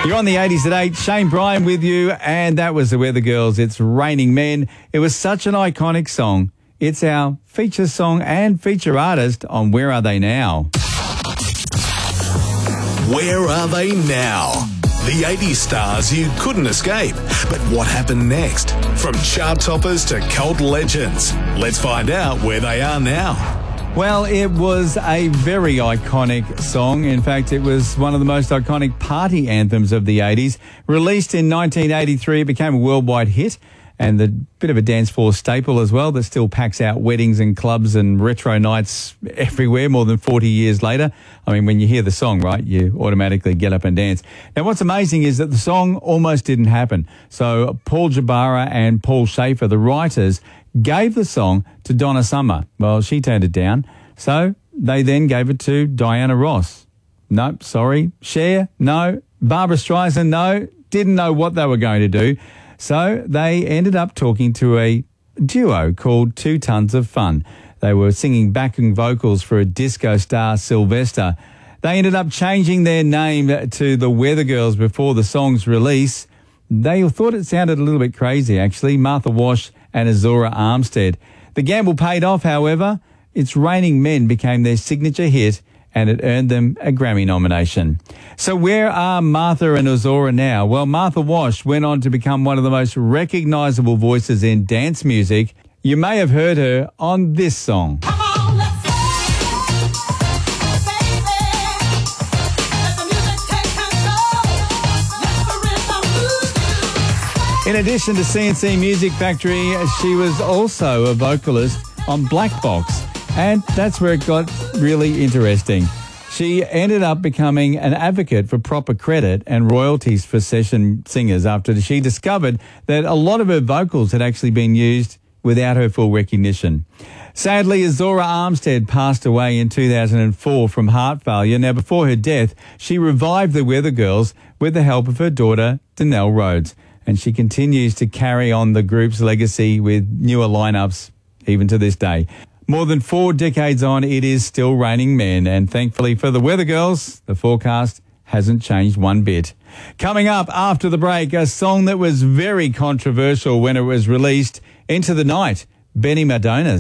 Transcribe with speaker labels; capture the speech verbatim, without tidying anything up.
Speaker 1: You're on the eighties at eight. Shane Bryan with you, and that was the Weather Girls. It's Raining Men. It was such an iconic song. It's our feature song and feature artist on Where Are They Now?
Speaker 2: Where Are They Now? The eighties stars you couldn't escape. But what happened next? From chart toppers to cult legends. Let's find out where they are now.
Speaker 1: Well, it was a very iconic song. In fact, it was one of the most iconic party anthems of the eighties. Released in nineteen eighty-three, it became a worldwide hit and a bit of a dance floor staple as well that still packs out weddings and clubs and retro nights everywhere more than forty years later. I mean, when you hear the song, right, you automatically get up and dance. Now, what's amazing is that the song almost didn't happen. So Paul Jabara and Paul Schaefer, the writers, gave the song to Donna Summer. Well, she turned it down. So they then gave it to Diana Ross. Nope, sorry. Cher, no. Barbra Streisand, no. Didn't know what they were going to do. So they ended up talking to a duo called Two Tons of Fun. They were singing backing vocals for a disco star, Sylvester. They ended up changing their name to the Weather Girls before the song's release. They thought it sounded a little bit crazy, actually. Martha Wash and Azora Armstead. The gamble paid off, however. It's Raining Men became their signature hit, and it earned them a Grammy nomination. So where are Martha and Azora now? Well, Martha Wash went on to become one of the most recognisable voices in dance music. You may have heard her on this song.
Speaker 3: Come on, let's
Speaker 1: In addition to C N C Music Factory, she was also a vocalist on Black Box. And that's where it got really interesting. She ended up becoming an advocate for proper credit and royalties for session singers after she discovered that a lot of her vocals had actually been used without her full recognition. Sadly, Azora Armstead passed away in two thousand four from heart failure. Now, before her death, she revived the Weather Girls with the help of her daughter, Danelle Rhodes. And she continues to carry on the group's legacy with newer lineups even to this day. More than four decades on, it is still raining men. And thankfully for the Weather Girls, the forecast hasn't changed one bit. Coming up after the break, a song that was very controversial when it was released, Into the Night, Benny Madona's.